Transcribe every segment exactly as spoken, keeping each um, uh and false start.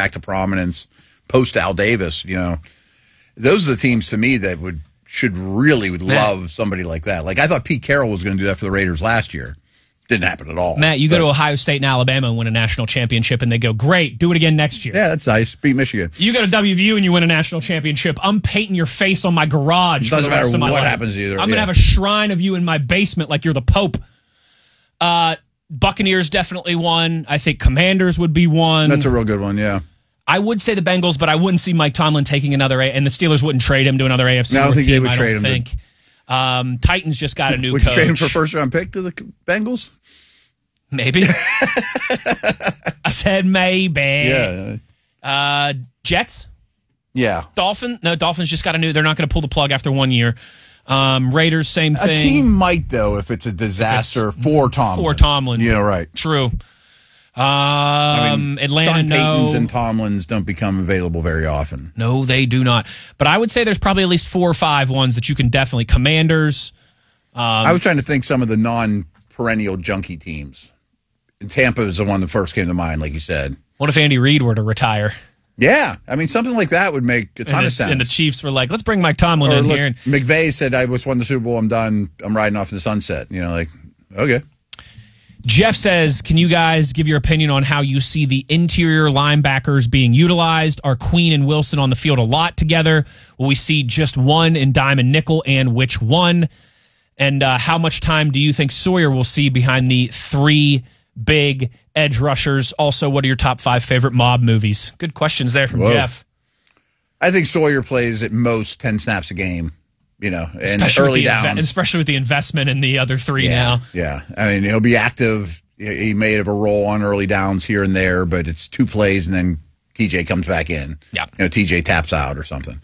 back to prominence post Al Davis. You know, those are the teams to me that would should really would Matt. love somebody like that. Like I thought Pete Carroll was going to do that for the Raiders last year. Didn't happen at all. Matt, you but, go to Ohio State and Alabama and win a national championship, and they go, great, do it again next year. Yeah, that's nice. Beat Michigan. You go to W V U and you win a national championship. I'm painting your face on my garage Doesn't for the rest matter of my what life. happens either. I'm going to Yeah. have a shrine of you in my basement like you're the Pope. Uh, Buccaneers definitely won. I think Commanders would be one. That's a real good one, yeah. I would say the Bengals, but I wouldn't see Mike Tomlin taking another, A- and the Steelers wouldn't trade him to another A F C No, I don't North think they team, would I trade don't him to- think. Um, Titans just got a new Would coach. you trade him for a first-round pick to the Bengals? Maybe. I said maybe. Yeah. Uh, Jets? Yeah. Dolphin? No, Dolphins just got a new. They're not going to pull the plug after one year. Um, Raiders, same A thing. team might, though, if it's a disaster If it's for Tomlin. For Tomlin. You know, right. True. Um, I mean, Atlanta, Sean Paytons no. and Tomlins don't become available very often. No, they do not. But I would say there's probably at least four or five ones that you can definitely. Commanders. Um, I was trying to think some of the non-perennial junkie teams. And Tampa is the one that first came to mind, like you said. What if Andy Reid were to retire? Yeah. I mean, something like that would make a ton and the, of sense. And the Chiefs were like, let's bring Mike Tomlin Or in look, here. And McVay said, I just won the Super Bowl. I'm done. I'm riding off in the sunset. You know, like, okay. Jeff says, can you guys give your opinion on how you see the interior linebackers being utilized? Are Queen and Wilson on the field a lot together? Will we see just one in dime and nickel, and which one? And uh, how much time do you think Sawyer will see behind the three big edge rushers? Also, what are your top five favorite mob movies? Good questions there from Whoa. Jeff. I think Sawyer plays at most ten snaps a game, you know, and Especially early with the downs. inve- especially with the investment in the other three yeah, now. Yeah. I mean, he'll be active. He may have a role on early downs here and there, but it's two plays and then T J comes back in. Yeah. You know, T J taps out or something.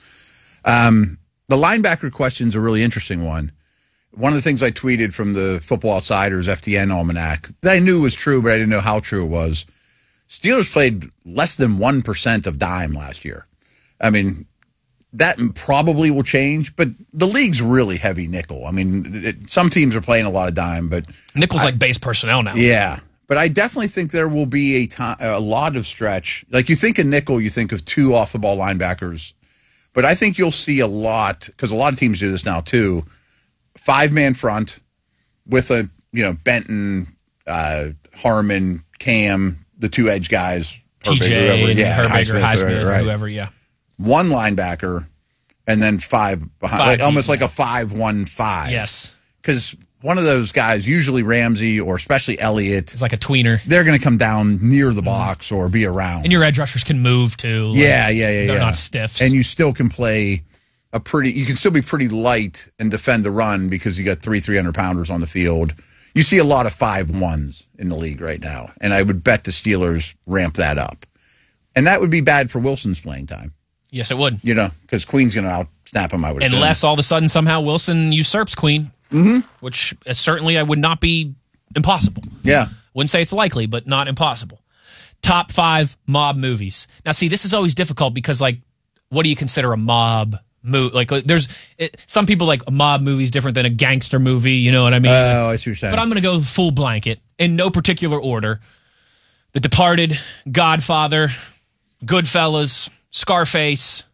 Um, the linebacker question is a really interesting one. One of the things I tweeted from the Football Outsiders F T N Almanac that I knew was true, but I didn't know how true it was. Steelers played less than one percent of dime last year. I mean, that probably will change, but the league's really heavy nickel. I mean, it, some teams are playing a lot of dime, but Nickel's like base personnel now. yeah. But I definitely think there will be a time, a lot of stretch. Like you think of nickel, you think of two off the ball linebackers, but I think you'll see a lot because a lot of teams do this now too. Five man front with a you know Benton, uh, Harmon, Cam, the two edge guys, T J, Herbig, whoever, and yeah, Herbig or Highsmith, right. whoever, yeah. One linebacker, and then five behind, Five like, almost deep, like yeah. a five one five. Yes. Because one of those guys, usually Ramsey or especially Elliott, It's like a tweener. they're going to come down near the box or be around. And your edge rushers can move too. Like, yeah, yeah, yeah, They're yeah. not stiffs. And you still can play a pretty. You can still be pretty light and defend the run because you got three three hundred pounders on the field. You see a lot of five ones in the league right now, and I would bet the Steelers ramp that up, and that would be bad for Wilson's playing time. Yes, it would. You know, because Queen's going to out snap him. I would assume. Unless all of a sudden somehow Wilson usurps Queen, mm-hmm. which uh, certainly I would not be impossible. Yeah. Wouldn't say it's likely, but not impossible. Top five mob movies. Now, see, this is always difficult because, like, what do you consider a mob movie? Like, there's it, some people like a mob movie is different than a gangster movie. You know what I mean? Oh, I see what you're saying. But I'm going to go full blanket in no particular order. The Departed, Godfather, Goodfellas, Scarface.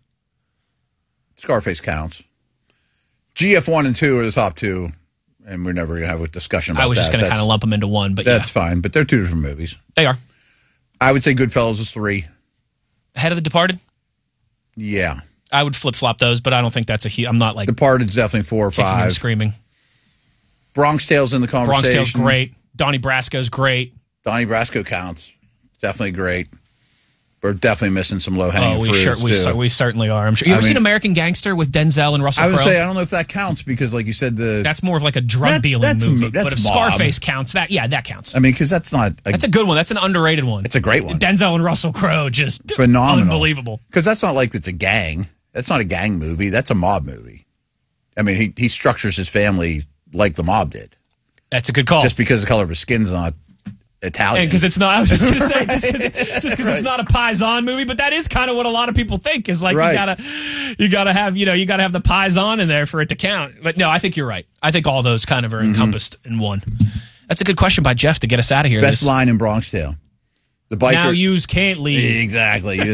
Scarface counts. G F one and two are the top two, and we're never going to have a discussion about that. I was just going to kind of lump them into one, but That's yeah, fine, but they're two different movies. they are. I would say Goodfellas is three. Ahead of The Departed? Yeah. I would flip-flop those, but I don't think that's a huge... I'm not, like, Departed's definitely four or kicking and five. screaming. Bronx Tale's in the Bronx conversation. Tale's great. Donnie Brasco's great. Donnie Brasco counts. Definitely great. We're definitely missing some low-hanging Oh, we, fruits, sure, we, too. cer- we certainly are. I'm sure. You I ever mean- seen American Gangster with Denzel and Russell I would Crowe? say I don't know if that counts because, like you said, the That's more of like a drug That's- dealing that's a movie. mo- that's but if mob. Scarface counts, that yeah, that counts. I mean, because that's not a, That's a good one. That's an underrated one. it's a great one. Denzel and Russell Crowe, just Phenomenal, unbelievable. Because that's not like it's a gang. That's not a gang movie. That's a mob movie. I mean, he he structures his family like the mob did, That's a good call. just because the color of his skin's not Italian. because it's not. I was just gonna say just because it's not a Paisan movie, but that is kind of what a lot of people think is like Right. you gotta you gotta have you know you gotta have the Paisan in there for it to count. But no, I think you're right. I think all those kind of are encompassed in one. That's a good question by Jeff to get us out of here. Best This- line in Bronx Tale. The biker. Now yous can't leave. Exactly.